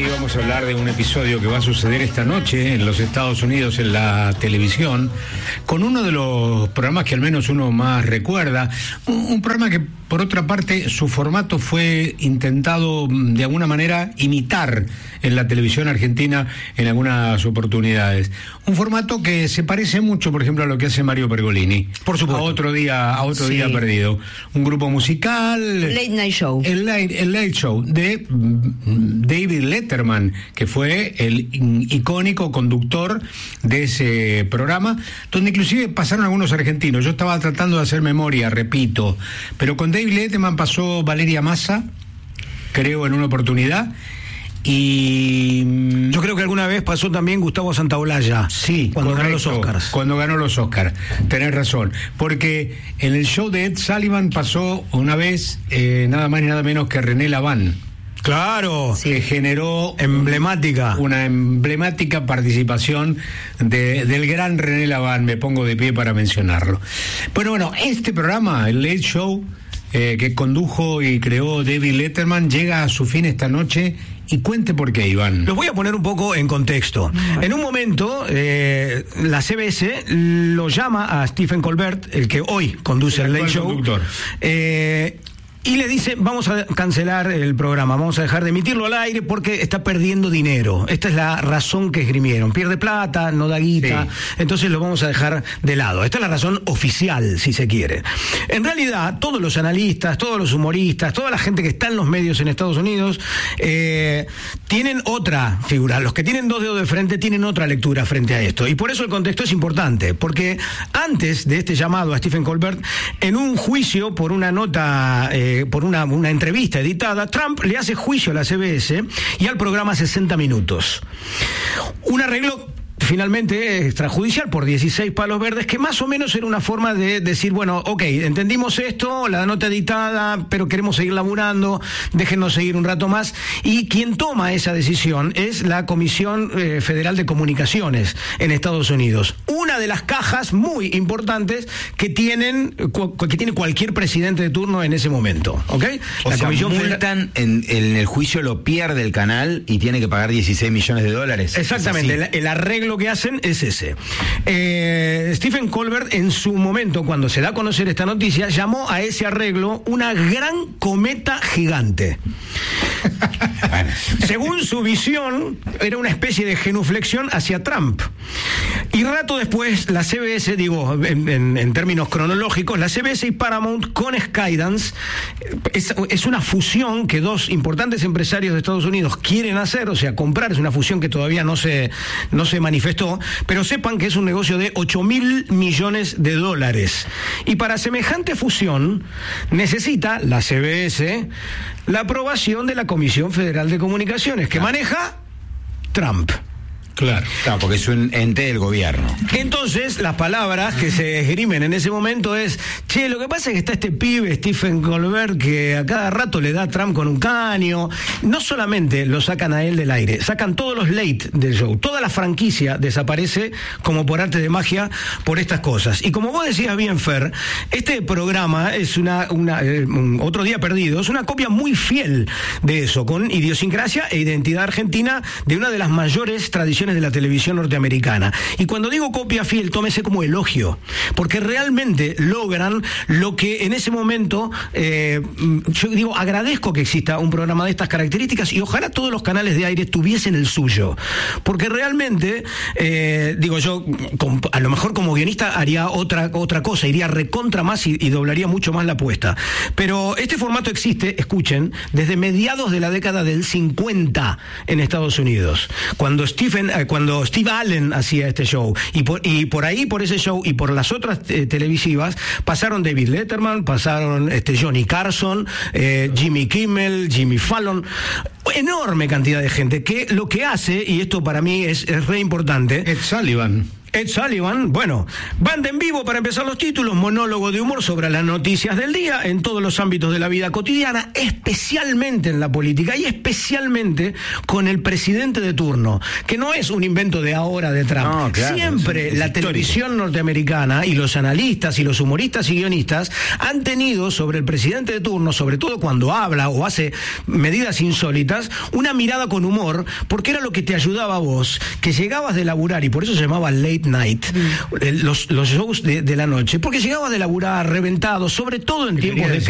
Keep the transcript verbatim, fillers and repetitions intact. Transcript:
vamos a hablar de un episodio que va a suceder esta noche en los Estados Unidos en la televisión, con uno de los programas que al menos uno más recuerda, un, un programa que por otra parte su formato fue intentado de alguna manera imitar en la televisión argentina en algunas oportunidades. Un formato que se parece mucho, por ejemplo, a lo que hace Mario Pergolini. Por supuesto. A otro día, a otro Sí. día perdido. Un grupo musical. Late Night Show. El Late, el Late Show de mm, David Letterman, que fue el icónico conductor de ese programa, donde inclusive pasaron algunos argentinos. Yo estaba tratando de hacer memoria, repito, pero con David Letterman pasó Valeria Massa, creo, en una oportunidad. Y yo creo que alguna vez pasó también Gustavo Santaolalla. Sí, cuando correcto, ganó los Oscars. Cuando ganó los Oscars, tenés razón. Porque en el show de Ed Sullivan pasó una vez eh, nada más ni nada menos que René Laván. Claro, Sí. Que generó emblemática. una emblemática participación de, del gran René Laván. Me pongo de pie para mencionarlo. Bueno, bueno, este programa, el Late Show, eh, que condujo y creó David Letterman, llega a su fin esta noche. Y cuente por qué, Iván. Los voy a poner un poco en contexto. En un momento, eh, la C B S lo llama a Stephen Colbert, el que hoy conduce el, El Late actual Show, conductor. eh, y le dice, vamos a cancelar el programa, vamos a dejar de emitirlo al aire porque está perdiendo dinero. Esta es la razón que esgrimieron. Pierde plata, no da guita, Sí. entonces lo vamos a dejar de lado. Esta es la razón oficial, si se quiere. En realidad, todos los analistas, todos los humoristas, toda la gente que está en los medios en Estados Unidos, eh, tienen otra figura. Los que tienen dos dedos de frente tienen otra lectura frente a esto. Y por eso el contexto es importante, porque antes de este llamado a Stephen Colbert, en un juicio por una nota... Eh, por una, una entrevista editada, Trump le hace juicio a la C B S y al programa sesenta minutos. Un arreglo finalmente extrajudicial por dieciséis palos verdes, que más o menos era una forma de decir, bueno, ok, entendimos esto, la nota editada, pero queremos seguir laburando, déjenos seguir un rato más. Y quien toma esa decisión es la Comisión eh, Federal de Comunicaciones en Estados Unidos. Una de las cajas muy importantes que tienen cu- que tiene cualquier presidente de turno en ese momento, ¿ok? O la sea, Comisión Federal... multan en, en el juicio, lo pierde el canal y tiene que pagar dieciséis millones de dólares. Exactamente, ¿Es el, así? el arreglo que hacen es ese. Eh, Stephen Colbert, en su momento, cuando se da a conocer esta noticia, llamó a ese arreglo una gran cometa gigante. Según su visión, era una especie de genuflexión hacia Trump. Y rato después, la C B S, digo, en, en, en términos cronológicos, la C B S y Paramount con Skydance es, es una fusión que dos importantes empresarios de Estados Unidos quieren hacer, o sea, comprar. Es una fusión que todavía no se, no se manifestó, pero sepan que es un negocio de ocho mil millones de dólares. Y para semejante fusión necesita la C B S la aprobación de la Comisión Federal de Comunicaciones, que maneja Trump. Claro. Claro, porque es un ente del gobierno. Entonces, las palabras que se esgrimen en ese momento es, che, lo que pasa es que está este pibe, Stephen Colbert, que a cada rato le da a Trump con un caño. No solamente lo sacan a él del aire, sacan todos los late del show. Toda la franquicia desaparece como por arte de magia por estas cosas. Y como vos decías bien, Fer, este programa es una, una eh, un otro día perdido, es una copia muy fiel de eso, con idiosincrasia e identidad argentina de una de las mayores tradiciones de la televisión norteamericana. Y cuando digo copia fiel, tómese como elogio, porque realmente logran lo que en ese momento, eh, yo digo, agradezco que exista un programa de estas características y ojalá todos los canales de aire tuviesen el suyo, porque realmente, eh, digo yo, con, a lo mejor como guionista haría otra, otra cosa, iría recontra más y, y doblaría mucho más la apuesta. Pero este formato existe, escuchen, desde mediados de la década del cincuenta en Estados Unidos, cuando Stephen cuando Steve Allen hacía este show, y por, y por ahí, por ese show y por las otras eh, televisivas, pasaron David Letterman, pasaron este, Johnny Carson, eh, Jimmy Kimmel, Jimmy Fallon, enorme cantidad de gente que lo que hace, y esto para mí es, es re importante, Ed Sullivan. Ed Sullivan, bueno, banda en vivo para empezar los títulos, monólogo de humor sobre las noticias del día en todos los ámbitos de la vida cotidiana, especialmente en la política y especialmente con el presidente de turno, que no es un invento de ahora de Trump. No, claro, Siempre es, es la histórico. televisión norteamericana y los analistas y los humoristas y guionistas han tenido sobre el presidente de turno, sobre todo cuando habla o hace medidas insólitas, una mirada con humor, porque era lo que te ayudaba a vos, que llegabas de laburar, y por eso se llamaba Late Night, mm. los, los shows de, de la noche, porque llegabas de laburar reventado, sobre todo en tiempos de